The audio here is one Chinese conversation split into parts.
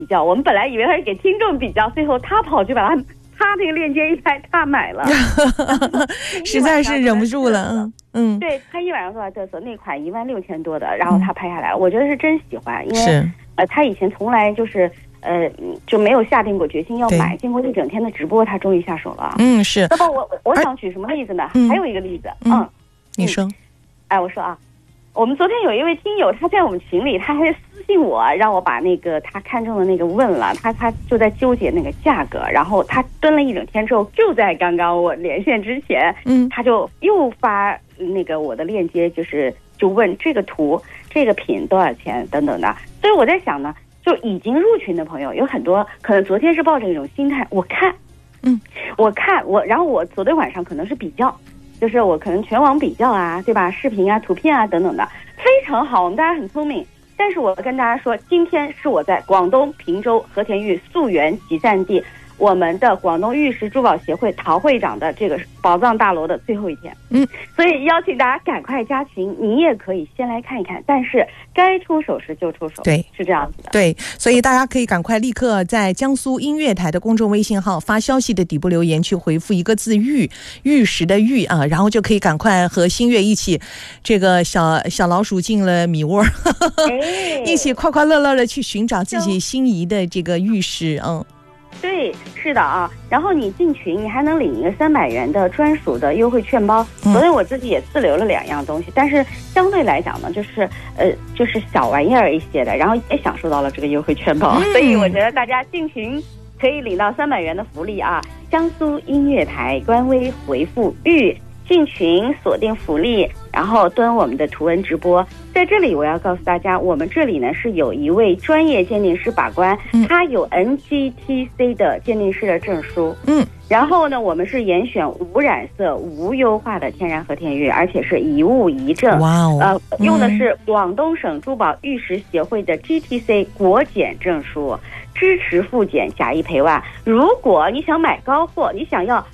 比较，我们本来以为他是给听众比较，最后他跑去把他那个链接一拍，他买了， 实在是忍不住了。 对，他一晚上都在嘚瑟，那款16000多的，然后他拍下来，我觉得是真喜欢，因为他以前从来就是就没有下定过决心要买，经过一整天的直播，他终于下手了。 是。 那么我想举什么例子呢？还有一个例子， 你说， 我说啊，我们昨天有一位听友，他在我们群里，他还私信我，让我把那个他看中的那个问了，他就在纠结那个价格，然后他蹲了一整天之后，就在刚刚我连线之前，他就又发那个我的链接，就问这个图这个品多少钱等等的。所以我在想呢，就已经入群的朋友有很多，可能昨天是抱着一种心态，然后我昨天晚上可能是比较，就是我可能全网比较啊，对吧？视频啊、图片啊等等的，非常好，我们大家很聪明。但是我跟大家说，今天是我在广东平洲和田玉溯源集散地，我们的广东玉石珠宝协会陶会长的这个宝藏大楼的最后一天。所以邀请大家赶快加群，你也可以先来看一看，但是该出手时就出手，对，是这样子的。 对，所以大家可以赶快立刻在江苏音乐台的公众微信号发消息的底部留言去回复一个字玉石的玉啊，然后就可以赶快和新月一起，这个小老鼠进了米窝，一起快快乐乐的去寻找自己心仪的这个玉石。 对，是的啊。然后你进群，你还能领一个300元的专属的优惠券包。昨天我自己也自留了2样东西，但是相对来讲呢，就是小玩意儿一些的，然后也享受到了这个优惠券包。所以我觉得大家进群可以领到300元的福利啊！江苏音乐台官微回复玉进群，锁定福利，然后蹲我们的图文直播。在这里我要告诉大家，我们这里呢是有一位专业鉴定师把关，他有 NGTC 的鉴定师的证书。然后呢，我们是严选无染色、无优化的天然和田玉，而且是一物一证。用的是广东省珠宝玉石协会的 GTC 国检证书，支持复检，假一赔万。如果你想买高货，你想要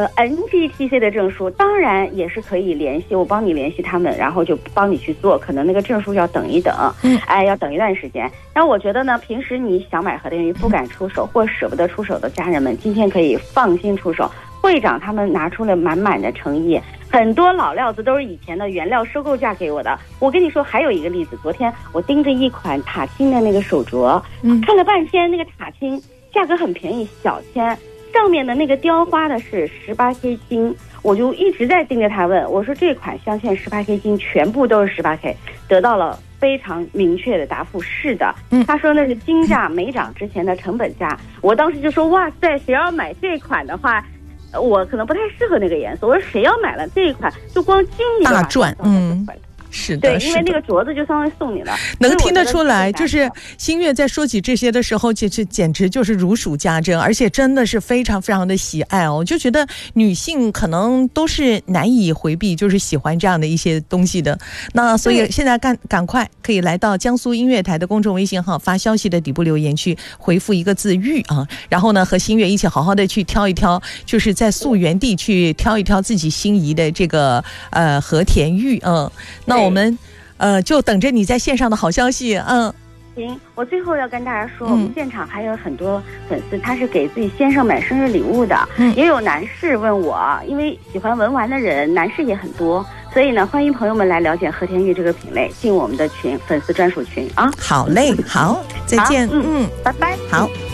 NGTC 的证书，当然也是可以联系我，帮你联系他们，然后就帮你去做。可能那个证书要等一等，要等一段时间。然后我觉得呢，平时你想买和田玉不敢出手或舍不得出手的家人们，今天可以放心出手。会长他们拿出了满满的诚意，很多老料子都是以前的原料收购价给我的。我跟你说，还有一个例子，昨天我盯着一款塔青的那个手镯，看了半天，那个塔青价格很便宜，小千。上面的那个雕花的是18K 金，我就一直在盯着他问，我说这款镶嵌18K 金全部都是18K， 得到了非常明确的答复，是的。他说那是金价没涨之前的成本价。我当时就说哇塞，谁要买这款的话，我可能不太适合那个颜色。我说谁要买了这一款，就光金你大赚。是的， 对，因为那个镯子就相当于送你了， 能听得出来，就是新月在说起这些的时候，简直就是如数家珍，而且真的是非常非常的喜爱哦。我就觉得女性可能都是难以回避，就是喜欢这样的一些东西的。那所以现在赶快可以来到江苏音乐台的公众微信号发消息的底部留言去回复一个字玉啊，然后呢和新月一起好好的去挑一挑，就是在溯源地去挑一挑自己心仪的这个和田玉。那我们就等着你在线上的好消息。 行，我最后要跟大家说，我们现场还有很多粉丝，他是给自己先生买生日礼物的，也有男士问我，因为喜欢文玩的人，男士也很多，所以呢，欢迎朋友们来了解和田玉这个品类，进我们的群，粉丝专属群啊。 好嘞，好，再见。 拜拜。 好。